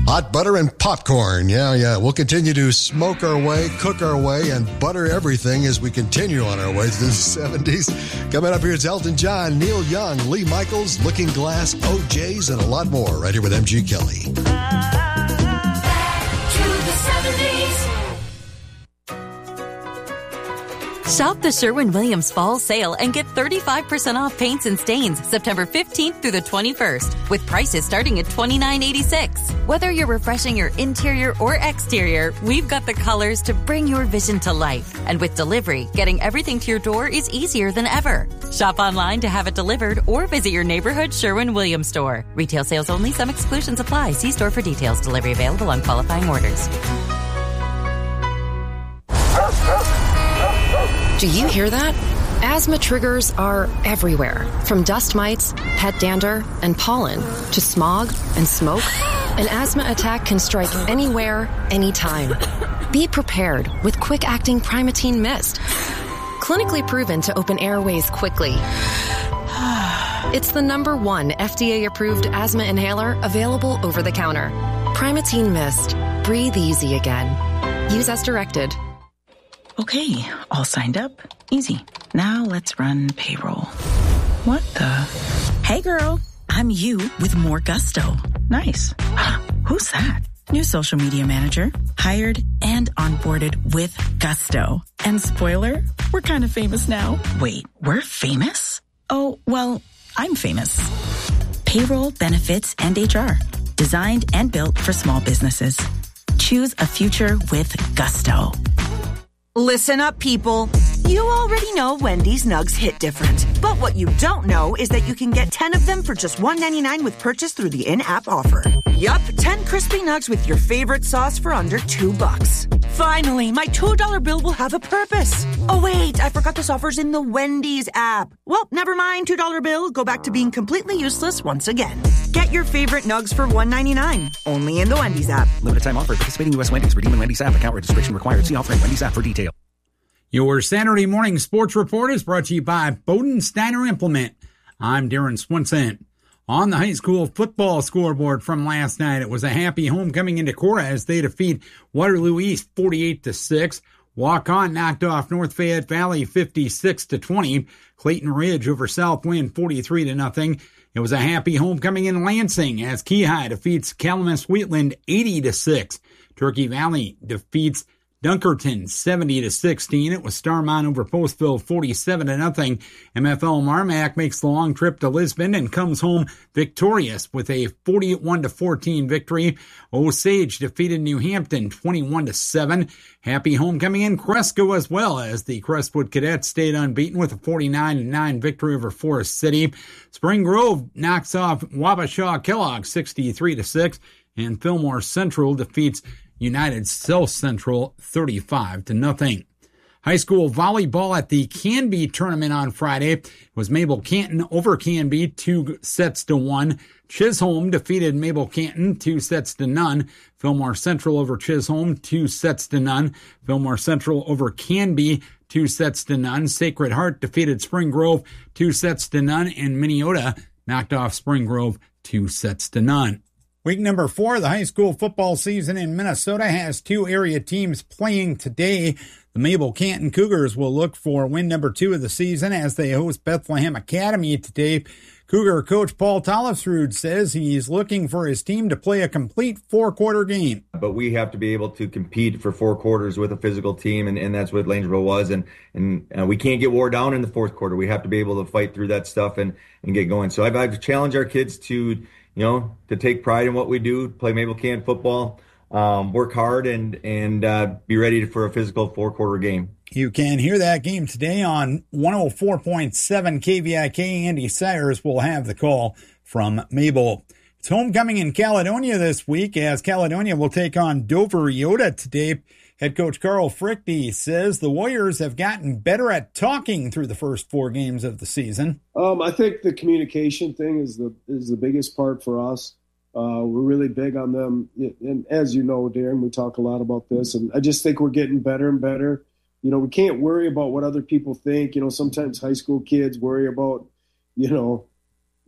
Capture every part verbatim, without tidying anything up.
Hot butter and popcorn. Yeah, yeah. We'll continue to smoke our way, cook our way, and butter everything as we continue on our way through the seventies. Coming up here, it's Elton John, Neil Young, Lee Michaels, Looking Glass, O J's, and a lot more right here with M G Kelly. Back to the seventies. Shop the Sherwin-Williams Fall Sale and get thirty-five percent off paints and stains September fifteenth through the twenty-first, with prices starting at twenty-nine eighty-six. Whether you're refreshing your interior or exterior, we've got the colors to bring your vision to life. And with delivery, getting everything to your door is easier than ever. Shop online to have it delivered or visit your neighborhood Sherwin-Williams store. Retail sales only. Some exclusions apply. See store for details. Delivery available on qualifying orders. Do you hear that? Asthma triggers are everywhere, from dust mites, pet dander, and pollen, to smog and smoke. An asthma attack can strike anywhere, anytime. Be prepared with quick-acting Primatene Mist. Clinically proven to open airways quickly. It's the number one F D A-approved asthma inhaler available over the counter. Primatene Mist. Breathe easy again. Use as directed. Okay, all signed up. Easy. Now let's run payroll. What the? Hey girl, I'm you with more gusto. Nice. Who's that? New social media manager. Hired and onboarded with gusto. And spoiler, we're kind of famous now. Wait, we're famous? Oh, well, I'm famous. Payroll, benefits, and H R. Designed and built for small businesses. Choose a future with gusto. Listen up, people. You already know Wendy's Nugs hit different. But what you don't know is that you can get ten of them for just one ninety-nine with purchase through the in-app offer. Yup, ten crispy nugs with your favorite sauce for under two bucks. Finally, my two dollar bill will have a purpose. Oh wait, I forgot this offer's in the Wendy's app. Well, never mind, two dollar bill. Go back to being completely useless once again. Get your favorite nugs for one ninety-nine. Only in the Wendy's app. Limited time offer. Participating U S Wendy's. Redeem in Wendy's app. Account registration required. See offer in Wendy's app for details. Your Saturday morning sports report is brought to you by Bodensteiner Implement. I'm Darren Swinson. On the high school football scoreboard from last night, it was a happy homecoming into Cora as they defeat Waterloo East forty-eight to six. Walk-On knocked off North Fayette Valley fifty-six to twenty. Clayton Ridge over Southwind forty-three to nothing. It was a happy homecoming in Lansing as Keyhigh defeats Calumet Wheatland eighty to six. Turkey Valley defeats Dunkerton seventy to sixteen. It was Starmont over Postville forty-seven to nothing. M F L Marmac makes the long trip to Lisbon and comes home victorious with a forty-one to fourteen victory. Osage defeated New Hampton twenty-one to seven. Happy homecoming in Cresco as well as the Crestwood Cadets stayed unbeaten with a forty-nine to nine victory over Forest City. Spring Grove knocks off Wabasha Kellogg sixty-three to six, and Fillmore Central defeats United South Central thirty-five to nothing. High school volleyball at the Canby tournament on Friday. It was Mabel Canton over Canby, two sets to one. Chisholm defeated Mabel Canton, two sets to none. Fillmore Central over Chisholm, two sets to none. Fillmore Central over Canby, two sets to none. Sacred Heart defeated Spring Grove, two sets to none. And Minneota knocked off Spring Grove, two sets to none. Week number four of the high school football season in Minnesota has two area teams playing today. The Mabel Canton Cougars will look for win number two of the season as they host Bethlehem Academy today. Cougar coach Paul Tollisrud says he's looking for his team to play a complete four-quarter game. But we have to be able to compete for four quarters with a physical team, and, and that's what Lanesboro was. And and uh, we can't get wore down in the fourth quarter. We have to be able to fight through that stuff and, and get going. So I've, I've challenged our kids to, you know, to take pride in what we do, play Mabel Canton football, um, work hard, and and uh, be ready for a physical four-quarter game. You can hear that game today on one oh four point seven K V I K. Andy Sayers will have the call from Mabel. It's homecoming in Caledonia this week as Caledonia will take on Dover Iota today. Head coach Carl Frickty says the Warriors have gotten better at talking through the first four games of the season. Um, I think the communication thing is the is the biggest part for us. Uh, we're really big on them. And as you know, Darren, we talk a lot about this. And I just think we're getting better and better. You know, we can't worry about what other people think. You know, sometimes high school kids worry about, you know,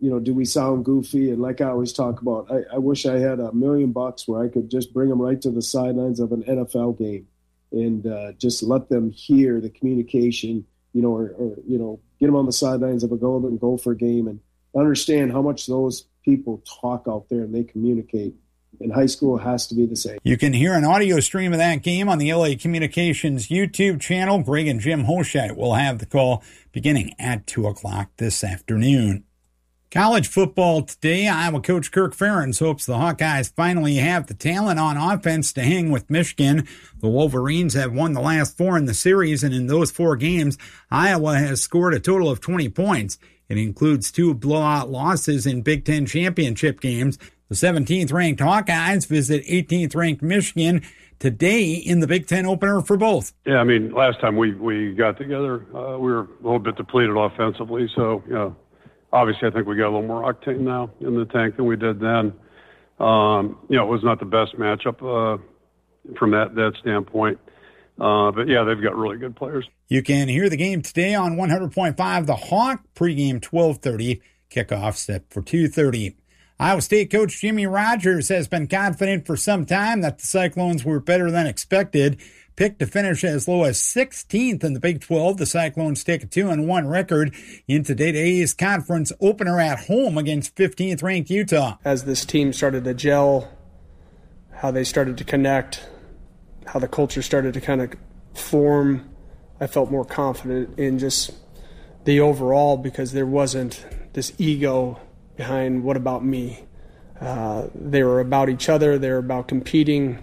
you know, do we sound goofy? And like I always talk about, I, I wish I had a million bucks where I could just bring them right to the sidelines of an N F L game and uh, just let them hear the communication, you know, or, or, you know, get them on the sidelines of a Golden Gopher game and understand how much those people talk out there and they communicate. And high school has to be the same. You can hear an audio stream of that game on the L A Communications YouTube channel. Greg and Jim Hoshite will have the call beginning at two o'clock this afternoon. College football today. Iowa coach Kirk Ferentz hopes the Hawkeyes finally have the talent on offense to hang with Michigan. The Wolverines have won the last four in the series, and in those four games, Iowa has scored a total of twenty points. It includes two blowout losses in Big Ten championship games. The seventeenth-ranked Hawkeyes visit eighteenth-ranked Michigan today in the Big Ten opener for both. Yeah, I mean, last time we, we got together, uh, we were a little bit depleted offensively. So, you know, obviously I think we got a little more octane now in the tank than we did then. Um, you know, it was not the best matchup uh, from that, that standpoint. Uh, but, yeah, they've got really good players. You can hear the game today on one hundred point five The Hawk, pregame twelve thirty, kickoff set for two thirty. Iowa State coach Jimmy Rogers has been confident for some time that the Cyclones were better than expected. Picked to finish as low as sixteenth in the Big twelve, the Cyclones take a two and one record in today's conference opener at home against fifteenth-ranked Utah. As this team started to gel, how they started to connect, how the culture started to kind of form, I felt more confident in just the overall because there wasn't this ego behind what about me. Uh, they were about each other, they were about competing,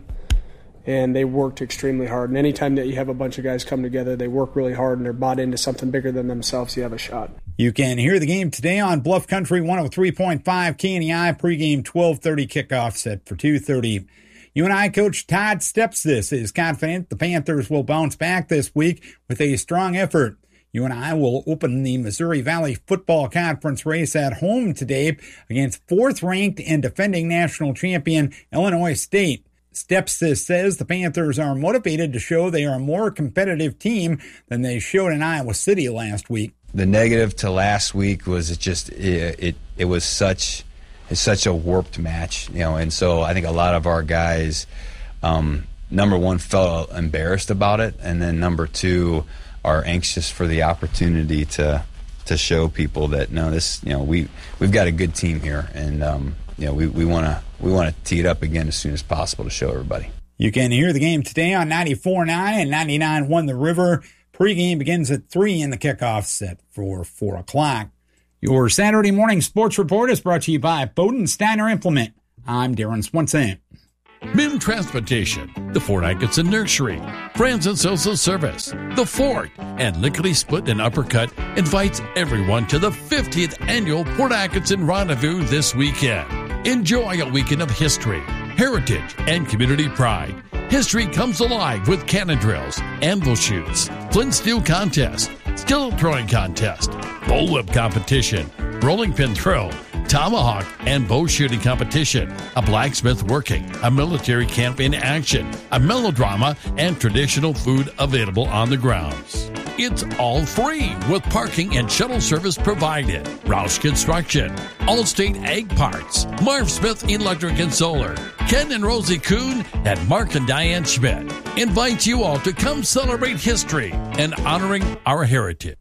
and they worked extremely hard. And anytime that you have a bunch of guys come together, they work really hard and they're bought into something bigger than themselves, you have a shot. You can hear the game today on Bluff Country one oh three point five K N E I, pregame twelve thirty, kickoff set for two thirty. U N I coach Todd Stepsis is confident the Panthers will bounce back this week with a strong effort. U N I will open the Missouri Valley Football Conference race at home today against fourth-ranked and defending national champion Illinois State. Stepsis says the Panthers are motivated to show they are a more competitive team than they showed in Iowa City last week. The negative to last week was it just it it, it was such it's such a warped match, you know, and so I think a lot of our guys, um, number one, felt embarrassed about it, and then number two, are anxious for the opportunity to to show people that no, this you know we we've got a good team here, and um, you know we we want to we want to tee it up again as soon as possible to show everybody. You can hear the game today on ninety-four point nine and ninety-nine point one The River. Pregame begins at three in the kickoff set for four o'clock. Your Saturday morning sports report is brought to you by Bowden Steiner Implement. I'm Darren Swenson. M I M Transportation, the Fort Atkinson Nursery, Friends and Social Service, The Fort, and Lickety Split and Uppercut invites everyone to the fiftieth Annual Port Atkinson Rendezvous this weekend. Enjoy a weekend of history, heritage, and community pride. History comes alive with cannon drills, anvil shoots, flint steel contest, skillet throwing contest, bullwhip competition, rolling pin throw, tomahawk and bow shooting competition, a blacksmith working, a military camp in action, a melodrama, and traditional food available on the grounds. It's all free with parking and shuttle service provided. Roush Construction, Allstate Ag Parts, Marv Smith Electric and Solar, Ken and Rosie Kuhn, and Mark and Diane Schmidt invite you all to come celebrate history and honoring our heritage.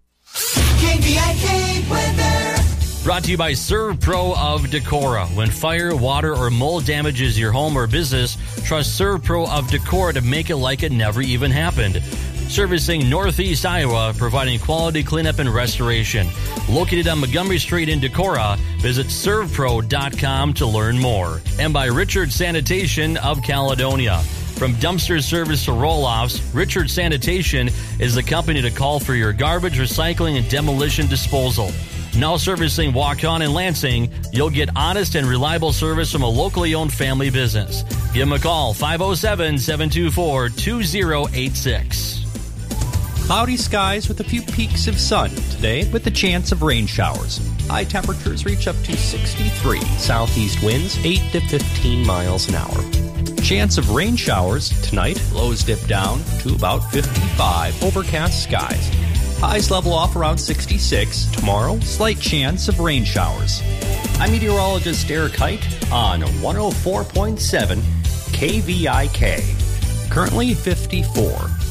K V I K weather. Brought to you by ServPro of Decorah. When fire, water, or mold damages your home or business, trust ServPro of Decorah to make it like it never even happened. Servicing Northeast Iowa, providing quality cleanup and restoration. Located on Montgomery Street in Decorah, visit serv pro dot com to learn more. And by Richard Sanitation of Caledonia. From dumpster service to roll-offs, Richard Sanitation is the company to call for your garbage, recycling, and demolition disposal. Now servicing Waukon and Lansing, you'll get honest and reliable service from a locally owned family business. Give them a call, five oh seven, seven two four, two oh eight six. Cloudy skies with a few peaks of sun today with the chance of rain showers. High temperatures reach up to sixty-three. Southeast winds eight to fifteen miles an hour. Chance of rain showers tonight. Lows dip down to about fifty-five. Overcast skies. Highs level off around sixty-six. Tomorrow, slight chance of rain showers. I'm meteorologist Derek Height on one oh four point seven K V I K. Currently fifty-four.